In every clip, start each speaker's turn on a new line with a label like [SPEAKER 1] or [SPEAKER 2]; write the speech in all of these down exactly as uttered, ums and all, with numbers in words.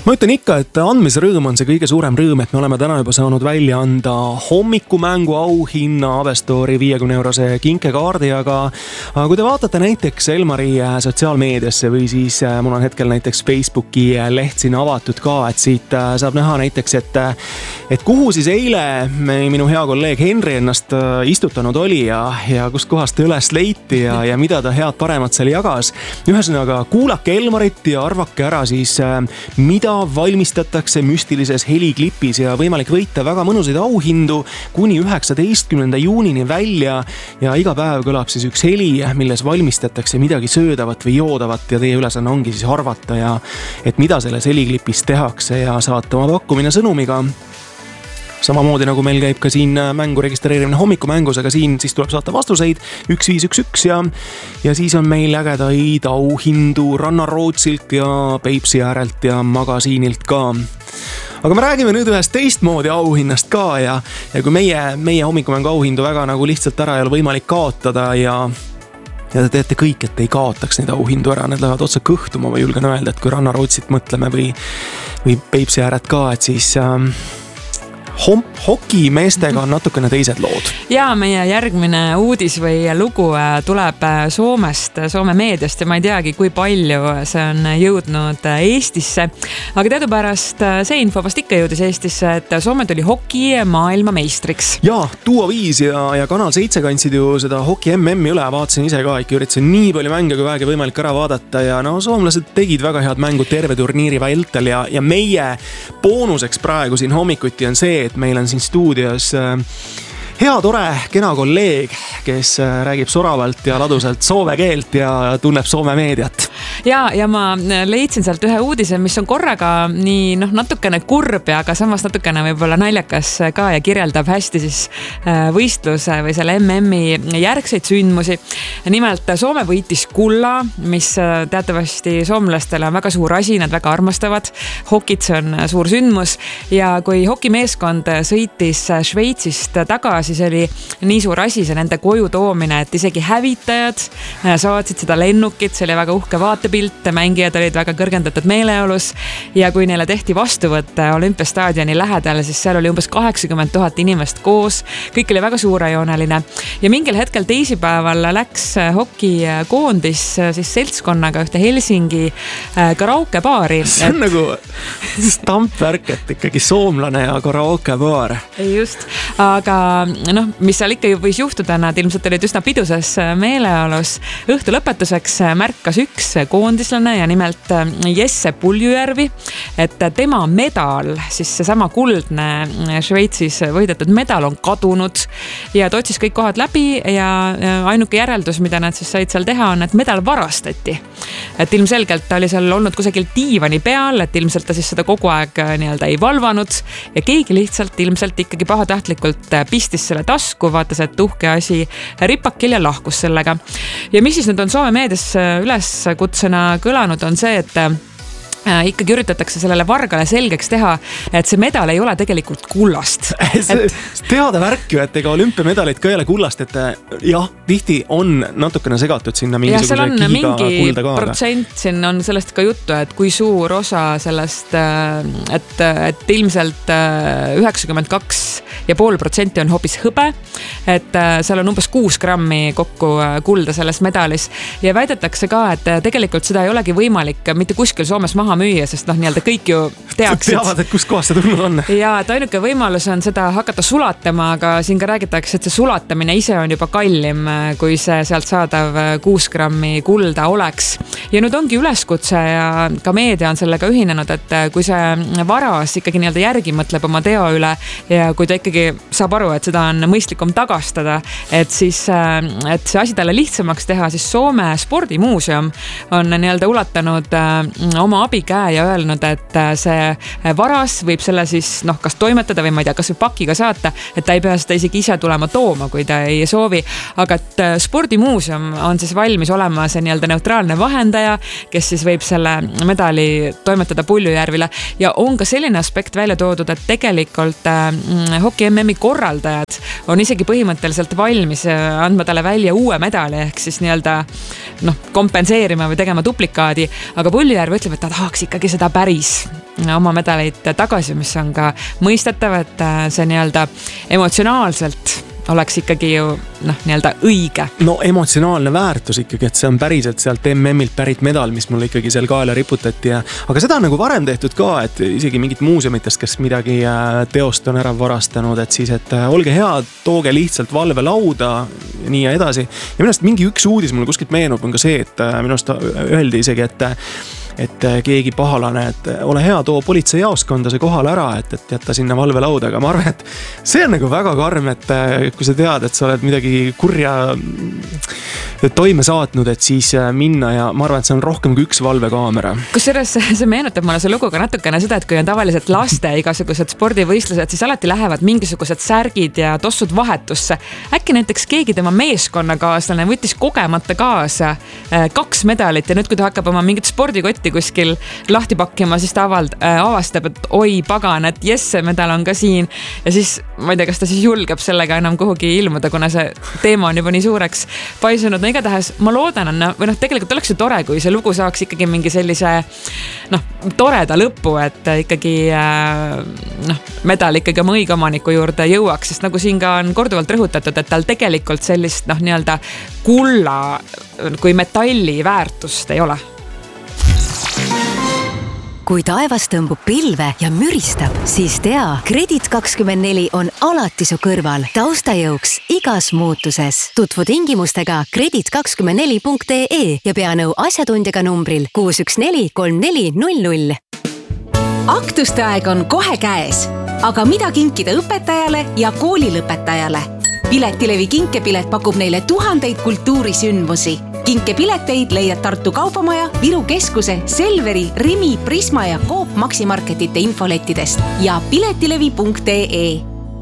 [SPEAKER 1] Ma ütlen ikka, et andmisrõõm on see kõige suurem rõõm, et me oleme täna juba saanud välja anda hommikumängu auhinna Avestori viiekümne eurose kinkekaardi, aga, aga kui te vaatate näiteks Elmari sotsiaalmeediasse või siis mul on hetkel näiteks Facebooki leht siin avatud ka, et siit saab näha näiteks, et, et kuhu siis eile minu hea kolleeg Henri ennast istutanud oli ja, ja kust kohast ta üles leiti ja, ja mida ta head paremat seal jagas. Ühesõnaga, kuulake Elmarit ja arvake ära siis, mida valmistatakse müstilises heliklipis ja võimalik võita väga mõnusaid auhindu kuni üheksateistkümnenda juunini välja ja iga päev kõlab siis üks heli, milles valmistatakse midagi söödavat või joodavat ja teie ülesanne ongi siis arvata ja et mida selles heliklipis tehakse ja saate oma pakkumine sõnumiga. Samamoodi nagu meil käib ka siin mängu registreerimine hommikumängus, aga siin siis tuleb saata vastuseid üks viis üks üks ja, ja siis on meil ägedaid auhindu Rannarootsilt ja Peipsi äärelt ja magasiinilt ka. Aga me räägime nüüd ühest teistmoodi auhinnast ka ja, ja kui meie, meie hommikumängu auhindu väga nagu lihtsalt ära ei ole võimalik kaotada ja ja te teete kõik, et ei kaotaks neid auhindu ära, need lähevad otsa kõhtuma või julgen öelda, et kui Rannarootsit mõtleme või, või Peipsi ääret ka, et siis ähm, Hom- hoki meestega on natukene teised lood.
[SPEAKER 2] Ja meie järgmine uudis või lugu tuleb Soomest, Soome meediast ja ma ei teagi, kui palju see on jõudnud Eestisse. Aga teadupärast see info vast ikka jõudis Eestisse, et Soome tuli hoki maailma meistriks.
[SPEAKER 1] Ja, Duo viis ja, ja Kanal seitse kandsid ju seda hoki M M-i üle, vaatasin ise ka, ikka üritasin nii palju mänge kui vähegi võimalik ära vaadata ja no soomlased tegid väga head mängu terve turniiri vältel ja, ja meie boonuseks praegu siin hommikuti on see, et meil on siin stuudios hea, tore, kena kolleeg, kes räägib soravalt ja ladusalt soome keelt ja tunneb Soome meediat.
[SPEAKER 2] Ja, ja ma leidsin sealt ühe uudise, mis on korraga nii noh, natukene kurb, aga samas natukene võib-olla naljakas ka ja kirjeldab hästi siis võistluse või selle M M-i järgseid sündmusi. Nimelt Soome võitis kulla, mis teatavasti soomlastele on väga suur asi, nad väga armastavad. Hokit, see on suur sündmus ja kui hokimeeskond sõitis Šveitsist tagasi, siis oli nii suur asi see nende koju toomine, et isegi hävitajad saatsid seda lennukit, see oli väga uhke vaatepilt, mängijad olid väga kõrgendatud meeleolus ja kui neile tehti vastuvõtt olümpiastaadioni lähedal, siis seal oli umbes kaheksakümmend tuhat inimest koos, kõik oli väga suurejooneline ja mingil hetkel teisipäeval läks hokikoondis siis seltskonnaga ühte Helsingi karaokebaari.
[SPEAKER 1] See on et... nagu stampvärk, et ikkagi soomlane ja karaokebaar.
[SPEAKER 2] Just, aga noh, mis seal ikka võis juhtuda, nad ilmselt olid üsna piduses meeleolus. Õhtu lõpetuseks märkas üks koondislane ja nimelt Jesse Puljujärvi, et tema medal, siis seesama kuldne Šveitsis võidetud medal on kadunud ja ta otsis kõik kohad läbi ja ainuke järeldus, mida nad siis said seal teha, on, et medal varastati. Et ilmselgelt ta oli seal olnud kusagil diivani peal, et ilmselt ta siis seda kogu aeg nii-öelda ei valvanud ja keegi lihtsalt ilmselt ikkagi pahatahtlikult pistis selle tasku, vaatas, et uhke asi ripakil ja lahkus sellega. Ja mis siis nüüd on Soome meedias üleskutsena kõlanud, on see, et ikkagi üritatakse sellele vargale selgeks teha, et see medal ei ole tegelikult kullast.
[SPEAKER 1] See, et... teada värk ju, et ega olümpiamedalid ka ei ole kullast, et jah, tihti on natukene segatud sinna mingisuguse kiiga
[SPEAKER 2] mingi
[SPEAKER 1] kulda ka.
[SPEAKER 2] Protsent siin on sellest ka juttu, et kui suur osa sellest, et, et ilmselt üheksakümmend kaks ja pool protsenti on hoopis hõbe, et seal on umbes kuus grammi kokku kulda selles medalis ja väidetakse ka, et tegelikult seda ei olegi võimalik mitte kuskil Soomes maha müüa, sest noh, nii-öelda kõik ju teaksid.
[SPEAKER 1] Teavad, et kust kohast see tulnud on.
[SPEAKER 2] Ja, et ainuke võimalus on seda hakata sulatama, aga siin ka räägitakse, et see sulatamine ise on juba kallim, kui see sealt saadav kuus grammi kulda oleks. Ja nüüd ongi üleskutse ja ka meedia on sellega ühinenud, et kui see varas ikkagi nii-öelda järgi mõtleb oma teo üle ja kui ta ikkagi saab aru, et seda on mõistlikum tagastada, et siis, et see asi talle lihtsamaks teha, siis Soome spordimuuseum on nii-öelda ulatanud oma abi käe ja öelnud, et see varas võib selle siis noh, kas toimetada või ma ei tea, kas või pakiga saata, et ta ei pea seda isegi ise tulema tooma, kui ta ei soovi, aga et spordimuuseum on siis valmis olema see nii-öelda neutraalne vahendaja, kes siis võib selle medali toimetada Puljujärvile ja on ka selline aspekt välja toodud, et tegelikult äh, hoki M M-i korraldajad on isegi põhimõtteliselt valmis andma talle välja uue medali ehk siis nii-öelda noh, kompenseerima või tegema duplikaadi, aga Puljujärv ütleb, et ta tahaks ikkagi seda päris oma medaleid tagasi, mis on ka mõistetav, et see nii-öelda emotsionaalselt oleks ikkagi ju noh, nii-öelda õige.
[SPEAKER 1] No emotsionaalne väärtus ikkagi, et see on päriselt sealt M M-ilt pärit medal, mis mulle ikkagi seal kaela riputati. Ja, aga seda on nagu varem tehtud ka, et isegi mingid muuseumitest, kes midagi teost on ära varastanud, et siis, et olge hea, tooge lihtsalt valvelauda nii ja edasi. Ja minu arust mingi üks uudis mulle kuskilt meenub on ka see, et minu arust öeldi isegi, et et keegi pahalane, et ole hea, too politseijaoskonda see kohal ära, et, et jätta sinna valvelauda, aga ma arvan, et see on nagu väga karm, et kui sa tead, et sa oled midagi kurja toime saatnud, et siis minna ja ma arvan, et see on rohkem kui üks valvekaamera.
[SPEAKER 2] Kusjuures see meenutab mulle see luguga natukene seda, et kui on tavaliselt laste igasugused spordivõistlused, siis alati lähevad mingisugused särgid ja tossud vahetusse. Äkki näiteks keegi tema meeskonnakaaslane võttis kogemata kaasa kaks medalit ja nüüd, kui ta hakkab oma mingit spordikotti kuskil lahti pakkima, siis ta avald, äh, avastab, et oi pagan, et jess, see medal on ka siin ja siis ma ei tea, kas ta siis julgeb sellega enam kuhugi ilmuda, kuna see teema on juba nii suureks paisunud. No igatahes ma loodan, või noh, tegelikult oleks ju tore, kui see lugu saaks ikkagi mingi sellise noh, toreda lõpu, et ikkagi äh, noh, medal ikkagi oma õige omaniku juurde jõuaks, sest nagu siin ka on korduvalt rõhutatud, et tal tegelikult sellist noh, nii-öelda kulla kui metalli väärtust ei ole.
[SPEAKER 3] Kui taevas tõmbub pilve ja müristab, siis tea, Kredit kakskümmend neli on alati su kõrval, taustajõuks igas muutuses. Tutvu tingimustega kredit kakskümmend neli punkt ee ja pea nõu asjatundjaga numbril kuus üks neli kolm neli null null.
[SPEAKER 4] Aktuste aeg on kohe käes, aga mida kinkida õpetajale ja koolilõpetajale? Piletilevi kinkepilet pakub neile tuhandeid kultuurisündmusi. Kinkepileteid leiad Tartu Kaupamaja, Viru Keskuse, Selveri, Rimi, Prisma ja Coop Maximarketite infolettidest ja piletilevi punkt ee.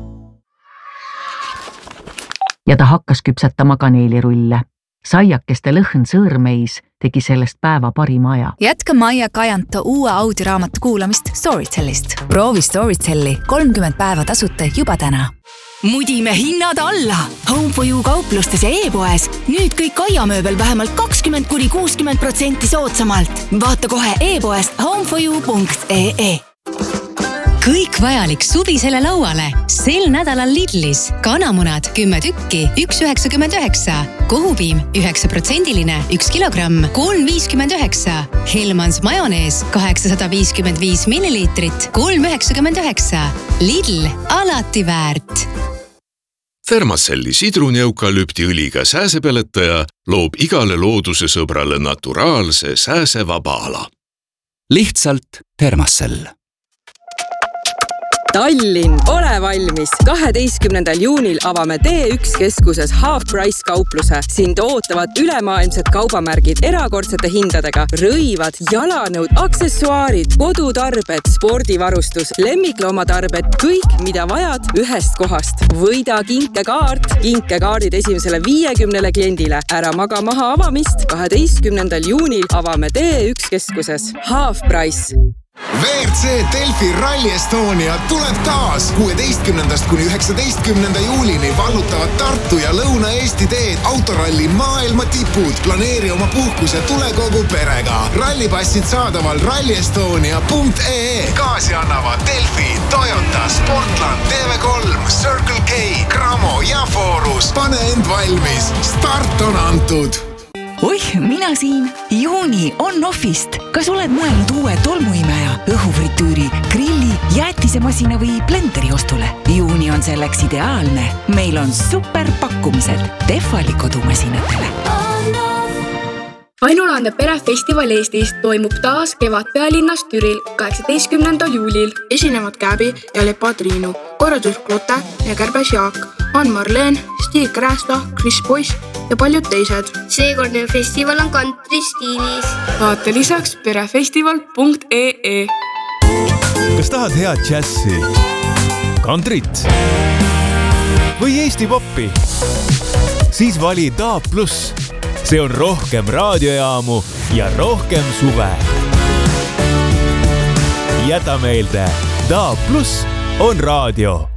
[SPEAKER 5] Ja ta hakkas küpsetama kaneelirulle. Saiakeste lõhn sõõrmeis tegi sellest päeva parima aja.
[SPEAKER 6] Jätka Maia Kajanto uue audioraamatu kuulamist Storytellist. Proovi Storytelli kolmkümmend päeva tasuta juba täna.
[SPEAKER 4] Mudime hinnad alla! Home for You kauplustes ja e-poes. Nüüd kõik aiamööbel vähemalt kakskümmend kuni kuuskümmend protsenti soodsamalt. Vaata kohe e-poest home for you punkt ee.
[SPEAKER 3] Kõik vajalik suvisele lauale. Sel nädalal Lidlis. Kanamunad kümme tükki, üks üheksakümmend üheksa. Kohupiim üheksa protsendiline, üks kilogramm, kolm viiskümmend üheksa. Helmans majonees kaheksasada viiskümmend viis milliliitrit, kolm üheksakümmend üheksa. Lidl, alati väärt.
[SPEAKER 7] Thermacelli sidruneukalüptiõliga sääsepeletaja loob igale looduse sõbrale naturaalse sääsevaba ala.
[SPEAKER 8] Lihtsalt Thermacell.
[SPEAKER 9] Tallinn, ole valmis! kaheteistkümnendal juunil avame D üks keskuses Half Price kaupluse. Sind ootavad ülemaailmsed kaubamärgid erakordsete hindadega, rõivad, jalanõud, aksessuaarid, kodutarbed, spordivarustus, lemmikloomatarbed, kõik, mida vajad ühest kohast. Võida kinkekaart, kinkekaardid esimesele viiekümnele kliendile. Ära maga maha avamist, kaheteistkümnendal juunil avame D üks keskuses Half Price.
[SPEAKER 10] V R C Delfi Rally Estonia tuleb taas kuueteistkümnendast kuni üheksateistkümnenda juulini vallutavad Tartu ja Lõuna-Eesti teed autoralli maailma tipud. Planeeri oma puhkus ja tule kogu perega. Rallipassid saadaval rally estonia punkt ee. Kaasi annavad Delfi, Toyota, Sportland, T V kolm, Circle K, Cramo ja Forus. Pane end valmis. Start on antud.
[SPEAKER 4] Oih, mina siin. Juuni on offist. Kas oled mõelnud uue tolmuimeja, õhufritüüri, grilli, jäätisemasina või blenderi ostule? Juuni on selleks ideaalne. Meil on super pakkumised Tehvali kodumasinatele.
[SPEAKER 11] Ainulaadne perefestival Eestis toimub taas kevad pealinnas Türil kaheksateistkümnendal juulil. Esinevad Käbi ja Lepa Triinu, korraldus Klote ja Kärbes Jaak, Ann-Marleen, Stig Krästa, Chris Boyce ja paljud teised.
[SPEAKER 12] Seekordne festival on country stiilis.
[SPEAKER 11] Vaata lisaks perefestival punkt ee.
[SPEAKER 13] Kas tahad head džässi, countryt või Eesti poppi? Siis vali D A B plus. See on rohkem raadiojaamu ja rohkem suve. Jäta meelde, D A B plus on raadio.